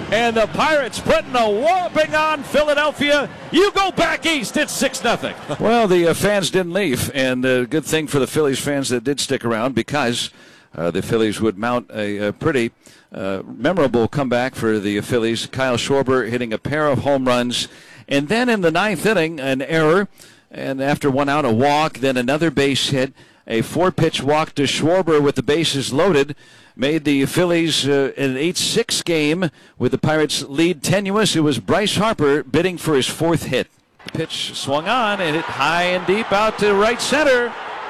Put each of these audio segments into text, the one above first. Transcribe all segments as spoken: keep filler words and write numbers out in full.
And the Pirates putting a walloping on Philadelphia. You go back east. It's six nothing. Well, the uh, fans didn't leave, and a uh, good thing for the Phillies fans that did stick around, because uh, the Phillies would mount a, a pretty uh, memorable comeback for the Phillies. Kyle Schwarber hitting a pair of home runs, and then in the ninth inning, an error, and after one out, a walk, then another base hit. A four-pitch walk to Schwarber with the bases loaded made the Phillies uh, an eight six game with the Pirates' lead tenuous. It was Bryce Harper bidding for his fourth hit. The pitch swung on and hit high and deep out to right center.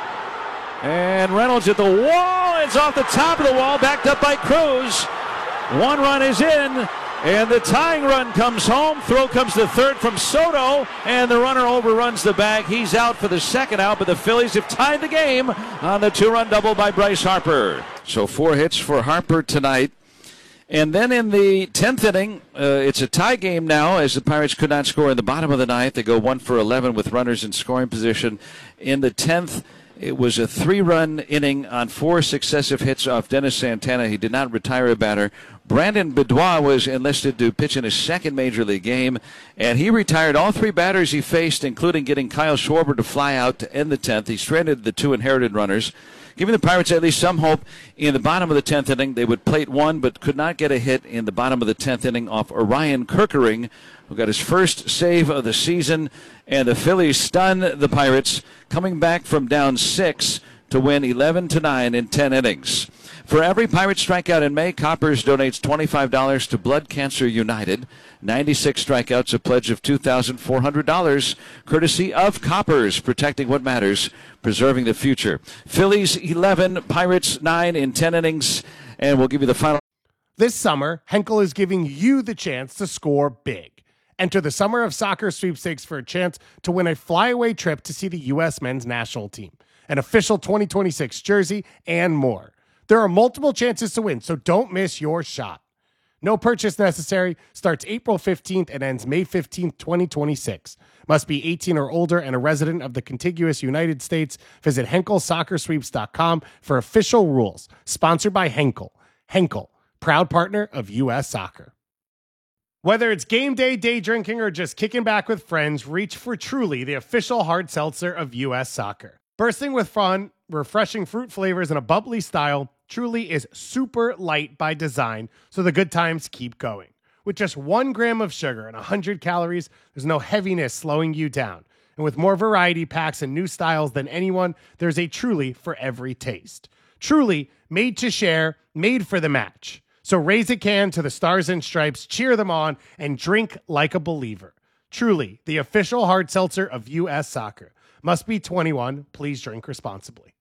And Reynolds at the wall. It's off the top of the wall, backed up by Cruz. One run is in. And the tying run comes home. Throw comes to third from Soto, and the runner overruns the bag. He's out for the second out, but the Phillies have tied the game on the two-run double by Bryce Harper. So four hits for Harper tonight. And then in the tenth inning, uh, it's a tie game now, as the Pirates could not score in the bottom of the ninth. They go one for eleven with runners in scoring position. In the tenth, it was a three-run inning on four successive hits off Dennis Santana. He did not retire a batter. Brandon Beddois was enlisted to pitch in his second Major League game, and he retired all three batters he faced, including getting Kyle Schwarber to fly out to end the tenth. He stranded the two inherited runners, giving the Pirates at least some hope in the bottom of the tenth inning. They would plate one, but could not get a hit in the bottom of the tenth inning off Orion Kerkering, who got his first save of the season, and the Phillies stun the Pirates, coming back from down six to win eleven to nine in ten innings. For every Pirate strikeout in May, Coppers donates twenty-five dollars to Blood Cancer United. ninety-six strikeouts, a pledge of two thousand four hundred dollars, courtesy of Coppers, protecting what matters, preserving the future. Phillies eleven, Pirates nine in ten innings, and we'll give you the final. This summer, Henkel is giving you the chance to score big. Enter the Summer of Soccer sweepstakes for a chance to win a flyaway trip to see the U S men's national team, an official twenty twenty-six jersey, and more. There are multiple chances to win, so don't miss your shot. No purchase necessary. Starts April fifteenth and ends May fifteenth, twenty twenty-six. Must be eighteen or older and a resident of the contiguous United States. Visit Henkel Soccer Sweeps dot com for official rules. Sponsored by Henkel. Henkel, proud partner of U S Soccer. Whether it's game day, day drinking, or just kicking back with friends, reach for Truly, the official hard seltzer of U S Soccer. Bursting with fun, refreshing fruit flavors, and a bubbly style, Truly is super light by design, so the good times keep going. With just one gram of sugar and one hundred calories, there's no heaviness slowing you down. And with more variety packs and new styles than anyone, there's a Truly for every taste. Truly, made to share, made for the match. So raise a can to the Stars and Stripes, cheer them on, and drink like a believer. Truly, the official hard seltzer of U S Soccer. Must be twenty-one. Please drink responsibly.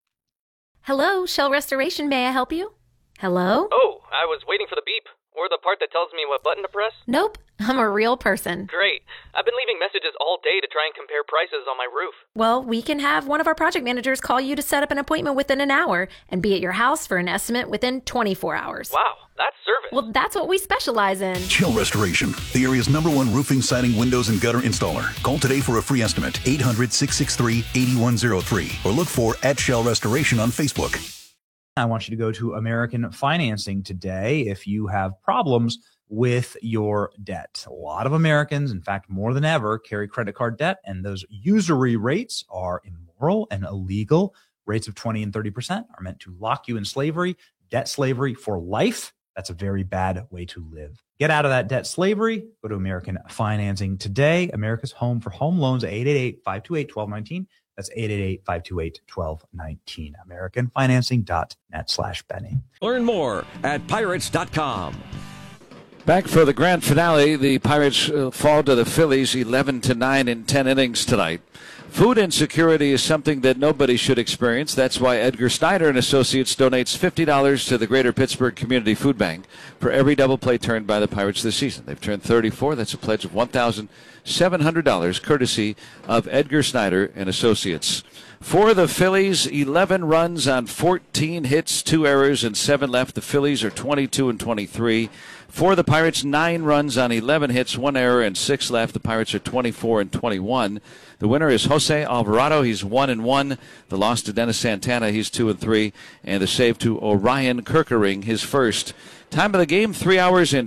Hello, Shell Restoration. May I help you? Hello? Oh, I was waiting for the beep. Or the part that tells me what button to press. Nope, I'm a real person. Great. I've been leaving messages all day to try and compare prices on my roof. Well, we can have one of our project managers call you to set up an appointment within an hour and be at your house for an estimate within twenty-four hours. Wow, that's service. Well, that's what we specialize in. Shell Restoration, the area's number one roofing, siding, windows, and gutter installer. Call today for a free estimate, eight hundred, six six three, eight one zero three, or look for at Shell Restoration on Facebook. I want you to go to American Financing today if you have problems with your debt. A lot of Americans, in fact, more than ever, carry credit card debt, and those usury rates are immoral and illegal. Rates of twenty and thirty percent are meant to lock you in slavery, debt slavery for life. That's a very bad way to live. Get out of that debt slavery. Go to American Financing today. America's home for home loans, eight eight eight, five two eight, one two one nine. That's eight eight eight, five two eight, one two one nine. American Financing dot net slash Benny. Learn more at Pirates dot com. Back for the grand finale, the Pirates uh, fall to the Phillies eleven to nine in ten innings tonight. Food insecurity is something that nobody should experience. That's why Edgar Snyder and Associates donates fifty dollars to the Greater Pittsburgh Community Food Bank for every double play turned by the Pirates this season. They've turned thirty-four. That's a pledge of one thousand seven hundred dollars, courtesy of Edgar Snyder and Associates. For the Phillies, eleven runs on fourteen hits, two errors, and seven left. The Phillies are twenty-two and twenty-three. For the Pirates, nine runs on eleven hits, one error, and six left. The Pirates are twenty-four and twenty-one. The winner is Jose Alvarado. He's one and one. The loss to Dennis Santana, he's two and three, and the save to Orion Kerkering, his first. Time of the game, three hours and